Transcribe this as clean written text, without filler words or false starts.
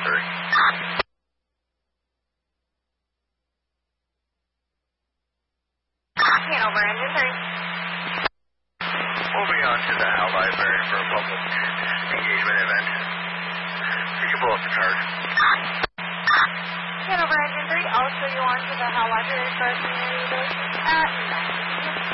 Hanover, engine 3. Moving on to the HAL library for a public engagement event. You can pull up the charge. Hanover, engine 3. Also, you on to the HAL library for a community release? No.